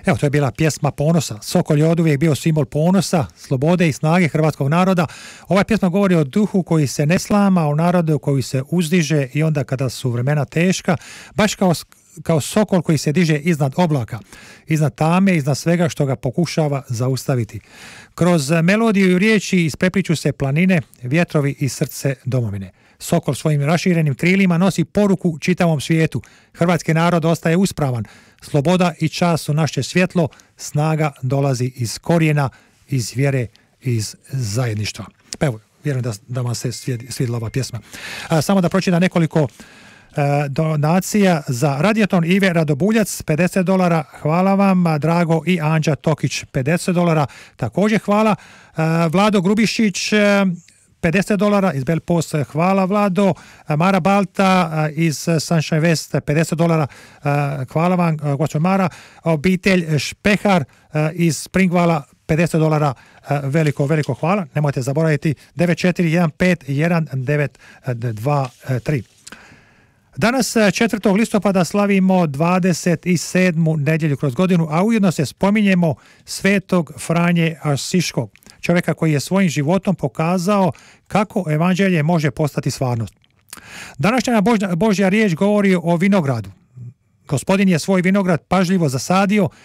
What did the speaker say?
Evo, to je bila pjesma ponosa. Sokol je oduvijek bio simbol ponosa, slobode i snage hrvatskog naroda. Ova pjesma govori o duhu koji se ne slama, o narodu koji se uzdiže i onda kada su vremena teška, baš kao sokol koji se diže iznad oblaka, iznad tame, iznad svega što ga pokušava zaustaviti. Kroz melodiju i riječi isprepliču se planine, vjetrovi i srce domovine. Sokol svojim raširenim krilima nosi poruku čitavom svijetu. Hrvatski narod ostaje uspravan. Sloboda i čast su naše svjetlo, snaga dolazi iz korijena, iz vjere, iz zajedništva. Pa evo, vjerujem da vam se svidjela ova pjesma. Samo da pročitam nekoliko donacija za Radioton. Ive Radobuljac $50, hvala vam. Drago i Anđa Tokić $50, također hvala. Vlado Grubišić $50 iz Belpost, hvala Vlado. Mara Balta iz Sunshine West $50, hvala vam gospođo Mara. Obitelj Špehar iz Springvala $50, veliko hvala. Nemojte zaboraviti 94151923. Danas 4. listopada slavimo 27. nedjelju kroz godinu, a ujedno se spominjemo svetog Franje Asiškog, čovjeka koji je svojim životom pokazao kako evanđelje može postati stvarnost. Današnja Božja riječ govori o vinogradu. Gospodin je svoj vinograd pažljivo zasadio